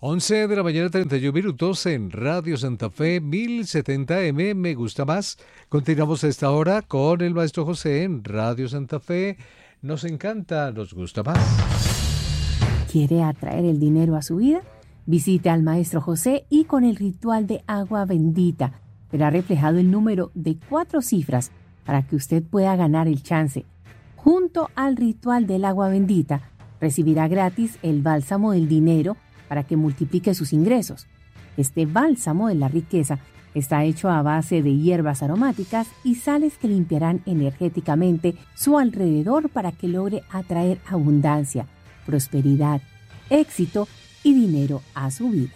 11 de la mañana, 31 minutos en Radio Santa Fe, 1070M, me gusta más. Continuamos a esta hora con el maestro José en Radio Santa Fe. Nos encanta, nos gusta más. ¿Quiere atraer el dinero a su vida? Visite al maestro José y con el ritual de agua bendita verá reflejado el número de 4 cifras para que usted pueda ganar el chance. Junto al ritual del agua bendita, recibirá gratis el bálsamo del dinero para que multiplique sus ingresos. Este bálsamo de la riqueza está hecho a base de hierbas aromáticas y sales que limpiarán energéticamente su alrededor para que logre atraer abundancia, prosperidad, éxito y dinero a su vida.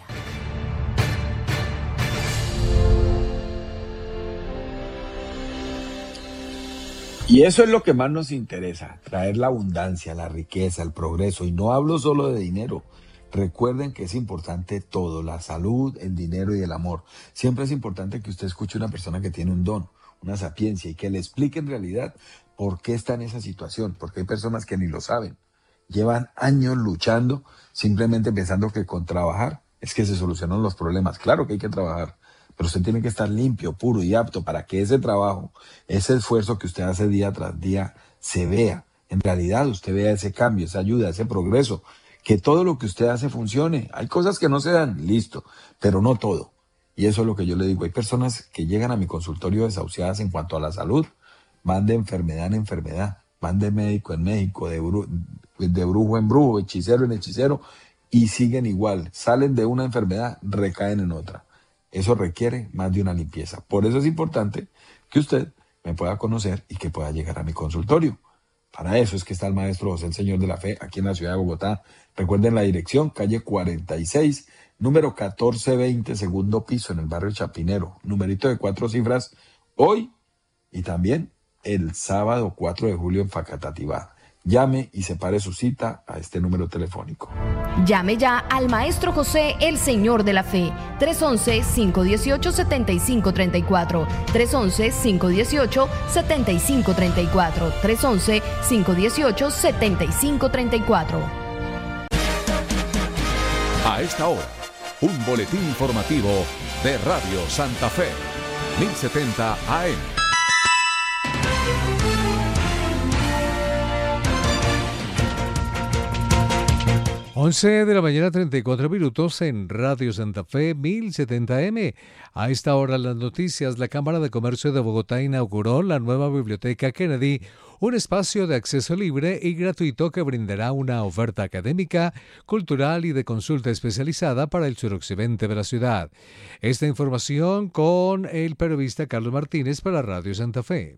Y eso es lo que más nos interesa, traer la abundancia, la riqueza, el progreso. Y no hablo solo de dinero. Recuerden que es importante todo, la salud, el dinero y el amor. Siempre es importante que usted escuche a una persona que tiene un don, una sapiencia, y que le explique en realidad por qué está en esa situación. Porque hay personas que ni lo saben. Llevan años luchando, simplemente pensando que con trabajar es que se solucionan los problemas. Claro que hay que trabajar, pero usted tiene que estar limpio, puro y apto para que ese trabajo, ese esfuerzo que usted hace día tras día, se vea. En realidad usted vea ese cambio, esa ayuda, ese progreso. Que todo lo que usted hace funcione. Hay cosas que no se dan, listo, pero no todo. Y eso es lo que yo le digo. Hay personas que llegan a mi consultorio desahuciadas en cuanto a la salud. Van de enfermedad en enfermedad, van de médico en médico, de brujo en brujo, hechicero en hechicero, y siguen igual. Salen de una enfermedad, recaen en otra. Eso requiere más de una limpieza. Por eso es importante que usted me pueda conocer y que pueda llegar a mi consultorio. Para eso es que está el maestro José, el Señor de la Fe, aquí en la ciudad de Bogotá. Recuerden la dirección, calle 46, número 1420, segundo piso, en el barrio Chapinero. Numerito de 4 cifras, hoy y también el sábado 4 de julio en Facatativá. Llame y separe su cita a este número telefónico. Llame ya al Maestro José, el Señor de la Fe, 311-518-7534, 311-518-7534, 311-518-7534. A esta hora, un boletín informativo de Radio Santa Fe, 1070 AM. 11 de la mañana, 34 minutos en Radio Santa Fe, 1070M. A esta hora las noticias. La Cámara de Comercio de Bogotá inauguró la nueva Biblioteca Kennedy, un espacio de acceso libre y gratuito que brindará una oferta académica, cultural y de consulta especializada para el suroccidente de la ciudad. Esta información con el periodista Carlos Martínez para Radio Santa Fe.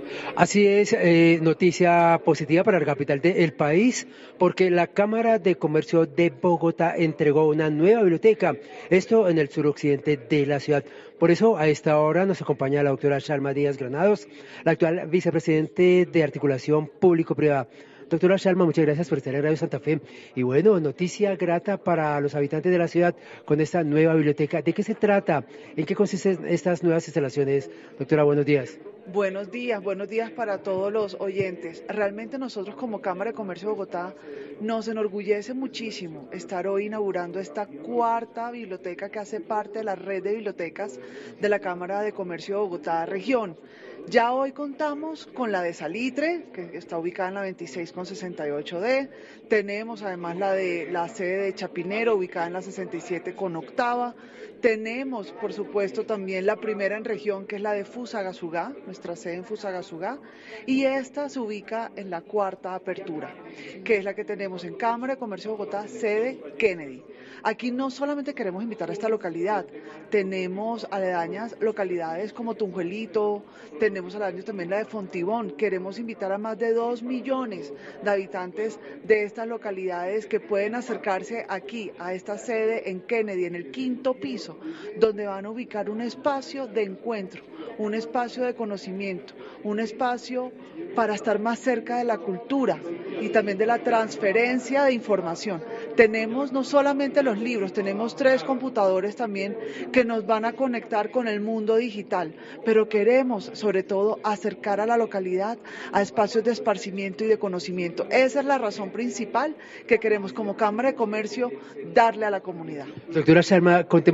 Así es, noticia positiva para la capital del país, porque la Cámara de Comercio de Bogotá entregó una nueva biblioteca, esto en el suroccidente de la ciudad. Por eso, a esta hora nos acompaña la doctora Shalma Díaz Granados, la actual vicepresidente de Articulación Público-Privada. Doctora Shalma, muchas gracias por estar en Radio Santa Fe. Y bueno, noticia grata para los habitantes de la ciudad con esta nueva biblioteca. ¿De qué se trata? ¿En qué consisten estas nuevas instalaciones? Doctora, buenos días. Buenos días para todos los oyentes. Realmente nosotros como Cámara de Comercio de Bogotá nos enorgullece muchísimo estar hoy inaugurando esta 4ª biblioteca que hace parte de la red de bibliotecas de la Cámara de Comercio de Bogotá Región. Ya hoy contamos con la de Salitre, que está ubicada en la 26 con 68D. Tenemos además la sede de Chapinero, ubicada en la 67 con 8ª. Tenemos, por supuesto, también la primera en región, que es la de Fusagasugá, nuestra sede en Fusagasugá. Y esta se ubica en la 4ª apertura, que es la que tenemos en Cámara de Comercio de Bogotá, sede Kennedy. Aquí no solamente queremos invitar a esta localidad, tenemos aledañas localidades como Tunjuelito, tenemos aledaños también la de Fontibón. Queremos invitar a más de 2 millones de habitantes de estas localidades que pueden acercarse aquí a esta sede en Kennedy, en el 5º piso, donde van a ubicar un espacio de encuentro, un espacio de conocimiento, un espacio para estar más cerca de la cultura y también de la transferencia de información. Tenemos no solamente los libros, tenemos 3 computadores también que nos van a conectar con el mundo digital, pero queremos sobre todo acercar a la localidad a espacios de esparcimiento y de conocimiento. Esa es la razón principal que queremos como Cámara de Comercio darle a la comunidad. Doctora Salma, contemos